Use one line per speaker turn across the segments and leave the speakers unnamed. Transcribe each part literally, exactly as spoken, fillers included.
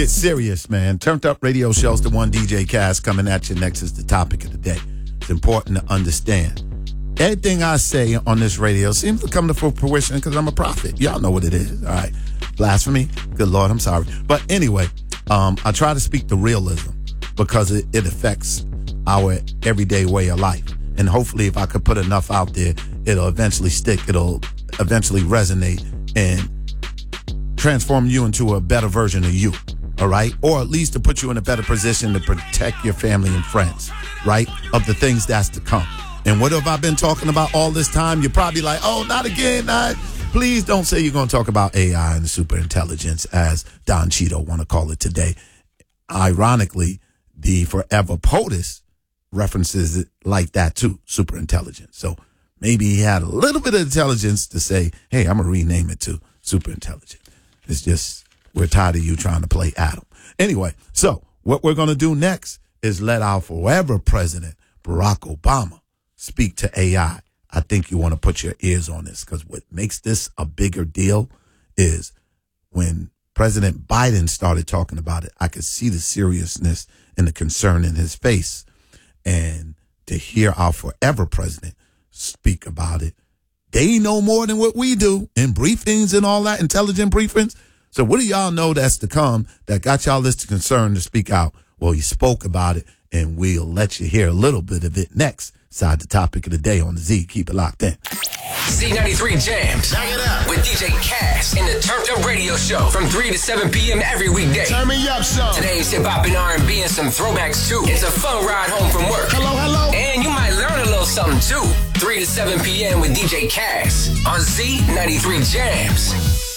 It's serious, man. Turned Up Radio Show's the one. D J Cass coming at you next is the topic of the day. It's important to understand. Everything I say on this radio seems to come to full fruition because I'm a prophet. Y'all know what it is, all right? Blasphemy? Good Lord, I'm sorry. But anyway, um, I try to speak the realism because it, it affects our everyday way of life. And hopefully if I could put enough out there, it'll eventually stick. It'll eventually resonate and transform you into a better version of you, all right? Or at least to put you in a better position to protect your family and friends, right, of the things that's to come. And what have I been talking about all this time? You're probably like, oh, not again. Not. Please don't say you're going to talk about A I and super intelligence, as Don Cheeto want to call it today. Ironically, the Forever POTUS references it like that too, super intelligence. So maybe he had a little bit of intelligence to say, hey, I'm going to rename it to super intelligent. It's just, we're tired of you trying to play Adam. Anyway, so what we're going to do next is let our forever president, Barack Obama, speak to A I. I think you want to put your ears on this because what makes this a bigger deal is when President Biden started talking about it, I could see the seriousness and the concern in his face. And to hear our forever president speak about it, they know more than what we do in briefings and all that, intelligent briefings. So what do y'all know that's to come that got y'all this concern to speak out? Well, he spoke about it, and we'll let you hear a little bit of it next. Side the topic of the day on the Z. Keep it locked in.
Z ninety-three Jams. Knock it up with D J Cass in the Turned Up Radio Show from three to seven p.m. every weekday.
Turn me up, son.
Today's hip-hop and R and B and some throwbacks, too. It's a fun ride home from work.
Hello, hello.
And you might learn a little something, too. three to seven p.m. with D J Cass on Z ninety-three Jams.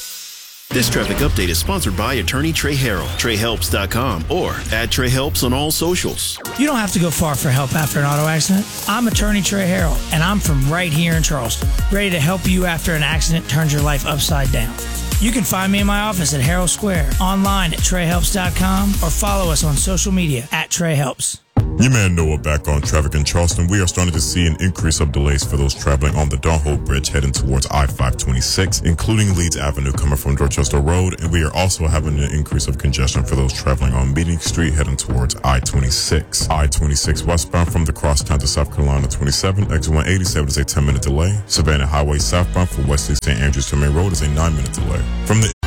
This traffic update is sponsored by attorney Trey Harrell, Trey Helps dot com, or at Trey Helps on all socials.
You don't have to go far for help after an auto accident. I'm attorney Trey Harrell, and I'm from right here in Charleston, ready to help you after an accident turns your life upside down. You can find me in my office at Harrell Square, online at Trey Helps dot com, or follow us on social media at Trey Helps.
Your man Noah back on traffic in Charleston. We are starting to see an increase of delays for those traveling on the Donholt Bridge heading towards I five twenty-six, including Leeds Avenue coming from Dorchester Road. And we are also having an increase of congestion for those traveling on Meeting Street heading towards I twenty-six. I twenty-six westbound from the crosstown to South Carolina twenty-seven, exit one eighty-seven is a ten minute delay. Savannah Highway southbound from Wesley Saint Andrews to Main Road is a nine minute delay. From the